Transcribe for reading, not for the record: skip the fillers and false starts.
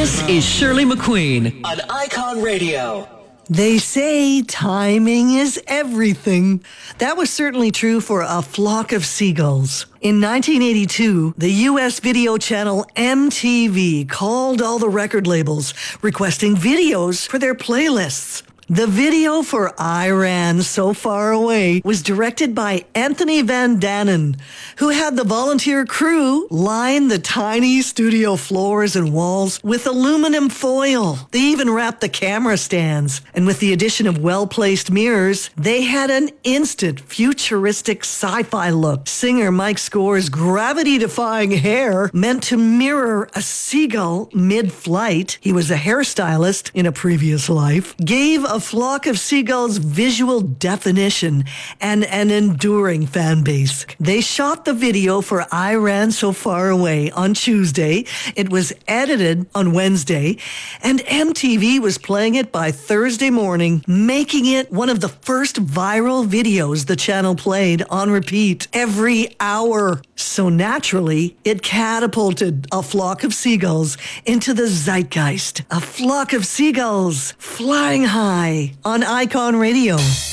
This is Shirley McQueen on Icon Radio. They say timing is everything. That was certainly true for A Flock of Seagulls. In 1982, the U.S. video channel MTV called all the record labels requesting videos for their playlists. The video for I Ran So Far Away was directed by Anthony Van Danen, who had the volunteer crew line the tiny studio floors and walls with aluminum foil. They even wrapped the camera stands. And with the addition of well-placed mirrors, they had an instant futuristic sci-fi look. Singer Mike Score's gravity-defying hair meant to mirror a seagull mid-flight. He was a hairstylist in a previous life. Gave A Flock of Seagulls visual definition and an enduring fan base. They shot the video for I Ran So Far Away on Tuesday. It was edited on Wednesday, and MTV was playing it by Thursday morning, making it one of the first viral videos the channel played on repeat every hour. So naturally, it catapulted A Flock of Seagulls into the zeitgeist. A Flock of Seagulls flying high on Icon Radio.